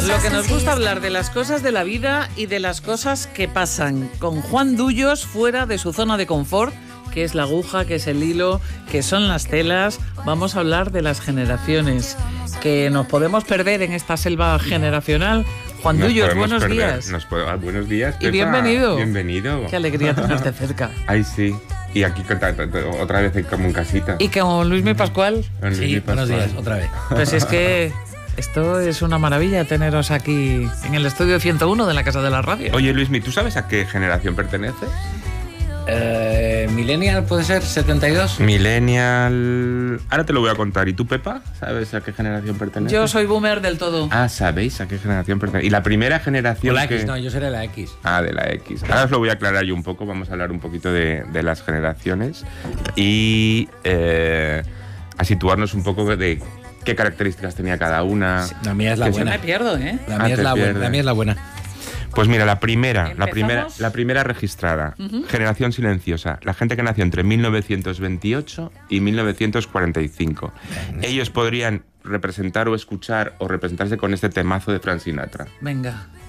Lo que nos gusta hablar de las cosas de la vida y de las cosas que pasan. Con Juan Dullos fuera de su zona de confort, que es la aguja, que es el hilo, que son las telas. Vamos a hablar de las generaciones, que nos podemos perder en esta selva generacional. Juan Dullos, buenos días. Buenos días, Pepa. Y bienvenido. Bienvenido. Qué alegría tenerte cerca. Ay, sí. Y aquí otra vez como en casita. Y con Luismi Pascual. Sí, buenos días, otra vez. Pues es que esto es una maravilla teneros aquí en el estudio 101 de la Casa de la Radio. Oye, Luismi, ¿tú sabes a qué generación perteneces? Millennial, ¿puede ser? ¿72? Millennial... Ahora te lo voy a contar. ¿Y tú, Pepa? ¿Sabes a qué generación perteneces? Yo soy boomer del todo. Ah, ¿sabéis a qué generación pertenece? Y la primera generación O la X, no, yo seré la X. Ah, de la X. Ahora os lo voy a aclarar yo un poco. Vamos a hablar un poquito de las generaciones y a situarnos un poco de qué características tenía cada una. Sí, la mía es la buena. Me pierdo, ¿eh? La mía es la buena. Pues mira, la primera registrada, Uh-huh. generación silenciosa, la gente que nació entre 1928 y 1945. Ellos podrían representar o escuchar o representarse con este temazo de Frank Sinatra. Venga.